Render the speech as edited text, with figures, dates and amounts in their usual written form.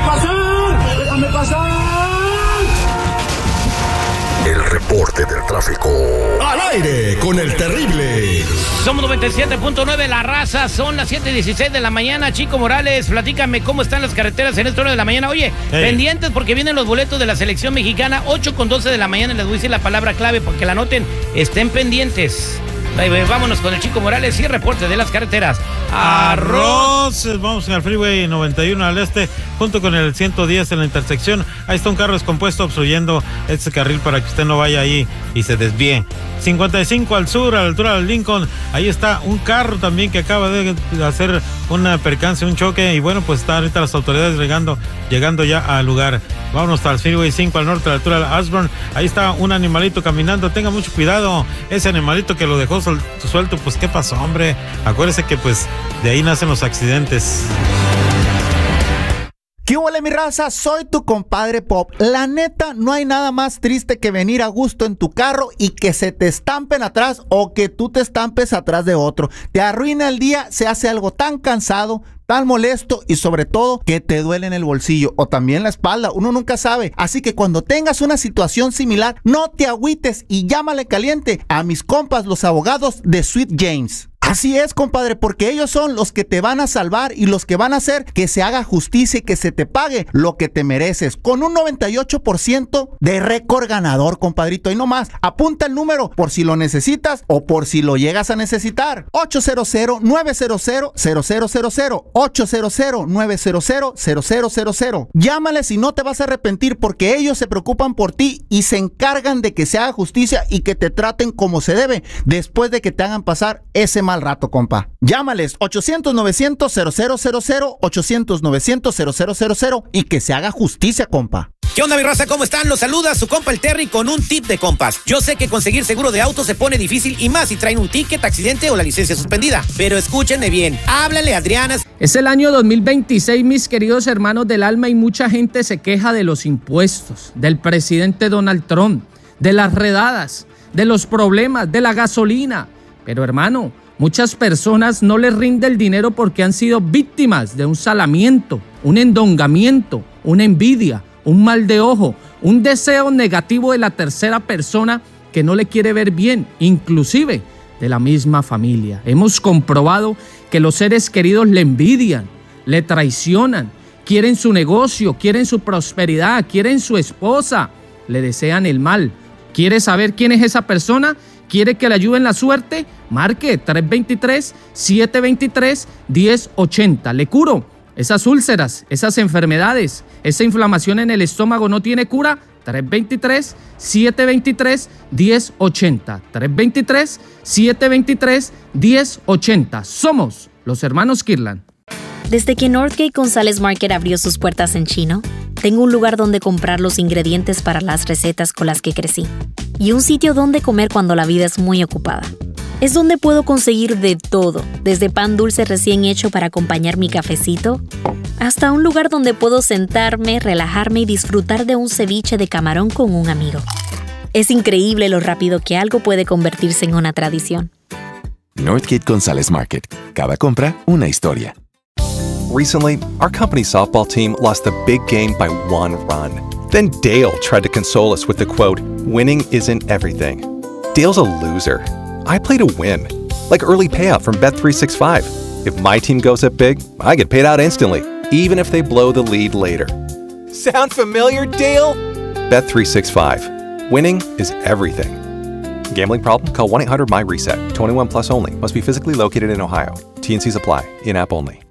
pasar! ¡Déjame pasar! El reporte del tráfico. Al aire con el terrible. Somos 97.9 La Raza, son las 7:16 de la mañana. Chico Morales, platícame cómo están las carreteras en esta hora de la mañana. Oye, pendientes porque vienen los boletos de la selección mexicana, 8:12 de la mañana. Les voy a decir la palabra clave para que la anoten. Estén pendientes. Vámonos con el Chico Morales y el reporte de las carreteras. Arroz. Vamos en el Freeway 91 al este, junto con el 110 en la intersección. Ahí está un carro descompuesto obstruyendo este carril para que usted no vaya ahí y se desvíe. 55 al sur, a la altura del Lincoln. Ahí está un carro también que acaba de hacer una percance, un choque. Y bueno, pues está ahorita las autoridades llegando ya al lugar. Vámonos hasta el Freeway 5 al norte, a la altura de Ashburn. Ahí está un animalito caminando. Tenga mucho cuidado. Ese animalito que lo dejó suelto, pues ¿qué pasó, hombre? Acuérdese que pues de ahí nacen los accidentes. ¿Qué huele, mi raza? Soy tu compadre Pop. La neta, no hay nada más triste que venir a gusto en tu carro y que se te estampen atrás o que tú te estampes atrás de otro. Te arruina el día, se hace algo tan cansado, tan molesto y sobre todo que te duele en el bolsillo o también la espalda, uno nunca sabe. Así que cuando tengas una situación similar, no te agüites y llámale caliente a mis compas los abogados de Sweet James. Así es, compadre, porque ellos son los que te van a salvar y los que van a hacer que se haga justicia y que se te pague lo que te mereces. Con un 98% de récord ganador, compadrito. Y no más, apunta el número por si lo necesitas o por si lo llegas a necesitar. 800-900-0000. 800-900-0000. Llámales y no te vas a arrepentir porque ellos se preocupan por ti y se encargan de que se haga justicia y que te traten como se debe después de que te hagan pasar ese mal rato, compa. Llámales 800-900-0000, 800-900-0000 y que se haga justicia, compa. ¿Qué onda, mi raza? ¿Cómo están? Los saluda su compa el Terry con un tip de compas. Yo sé que conseguir seguro de auto se pone difícil y más si traen un ticket, accidente o la licencia suspendida. Pero escúchenme bien, háblale a Adriana. Es el año 2026, mis queridos hermanos del alma, y mucha gente se queja de los impuestos, del presidente Donald Trump, de las redadas, de los problemas, de la gasolina. Pero hermano, muchas personas no les rinde el dinero porque han sido víctimas de un salamiento, un endongamiento, una envidia, un mal de ojo, un deseo negativo de la tercera persona que no le quiere ver bien, inclusive de la misma familia. Hemos comprobado que los seres queridos le envidian, le traicionan, quieren su negocio, quieren su prosperidad, quieren su esposa, le desean el mal. ¿Quiere saber quién es esa persona? ¿Quiere que le ayuden la suerte? Marque 323-723-1080. Le curo esas úlceras, esas enfermedades, esa inflamación en el estómago no tiene cura. 323-723-1080. 323-723-1080. Somos los hermanos Kirlan. Desde que Northgate González Market abrió sus puertas en Chino, tengo un lugar donde comprar los ingredientes para las recetas con las que crecí y un sitio donde comer cuando la vida es muy ocupada. Es donde puedo conseguir de todo, desde pan dulce recién hecho para acompañar mi cafecito, hasta un lugar donde puedo sentarme, relajarme y disfrutar de un ceviche de camarón con un amigo. Es increíble lo rápido que algo puede convertirse en una tradición. Northgate González Market. Cada compra, una historia. Recently, our company softball team lost a big game by 1 run. Then Dale tried to console us with the quote, "Winning isn't everything." Dale's a loser. I play to win, like early payout from Bet365. If my team goes up big, I get paid out instantly, even if they blow the lead later. Sound familiar, Dale? Bet365. Winning is everything. Gambling problem? Call 1-800-MY-RESET. 21 plus only. Must be physically located in Ohio. T&Cs apply. In-app only.